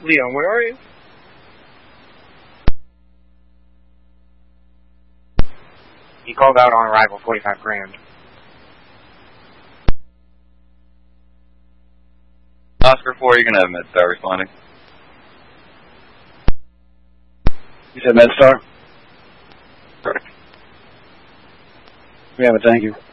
Leon, where are you? He called out on arrival, 45 grand. Oscar 4, you're going to have MedStar responding. You said MedStar? Correct. We have it, thank you.